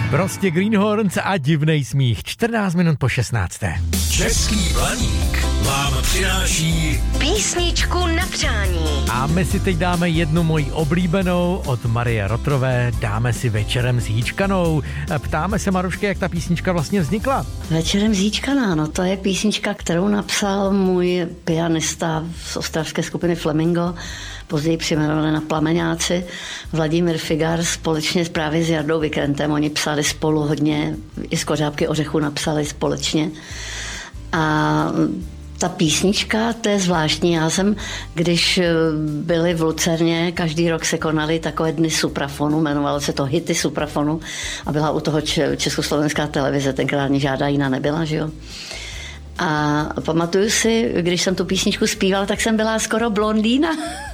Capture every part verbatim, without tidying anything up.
Prostě Greenhorns a divnej smích. čtrnáct minut po šestnácté. Český Blaník vám přináší písničku na přání. A my si teď dáme jednu moji oblíbenou od Marie Rotrové. Dáme si Večerem s Hýčkanou. Ptáme se, Marušky, jak ta písnička vlastně vznikla? Večerem s Hýčkaná, no to je písnička, kterou napsal můj pianista z ostravské skupiny Flamingo, později přejmenované na Plameňáci, Vladimír Figar, společně právě s Jardou Vikrentem. Oni psali spolu hodně, i z Kořápky ořechu napsali společně. A ta písnička, to je zvláštní. Já jsem, když byli v Lucerně, každý rok se konaly takové dny suprafonu, jmenovalo se to Hity suprafonu a byla u toho Československá televize, tenkrát ani žádná jiná nebyla, že jo. A pamatuju si, když jsem tu písničku zpívala, tak jsem byla skoro blondýna.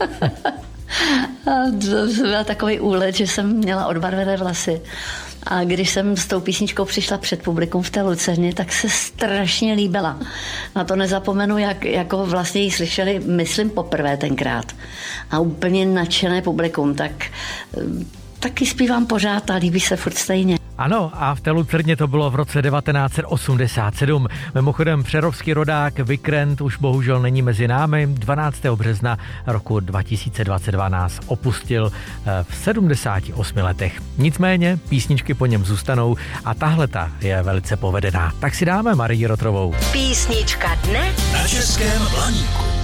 A to byl takový úlet, že jsem měla odbarvené vlasy. A když jsem s tou písničkou přišla před publikum v té Lucerně, tak se strašně líbila. Na to nezapomenu, jak jako vlastně ji slyšeli, myslím, poprvé tenkrát. A úplně nadšené publikum, tak taky zpívám pořád a líbí se furt stejně. Ano, a v té Lucerně to bylo v roce devatenáct set osmdesát sedm. Mimochodem přerovský rodák Vikrent už bohužel není mezi námi. dvanáctého března roku dva tisíce dvacet dva nás opustil v sedmdesáti osmi letech. Nicméně písničky po něm zůstanou a tahleta je velice povedená. Tak si dáme Marii Rotrovou. Písnička dne na Českém Blaníku.